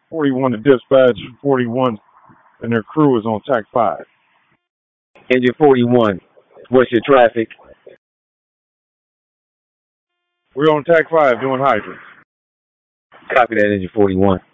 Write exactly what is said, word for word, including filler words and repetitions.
forty-one to dispatch. forty-one and their crew is on Tac five. Engine forty-one, what's your traffic? We're on Tac five doing hydrants. Copy that, Engine forty-one.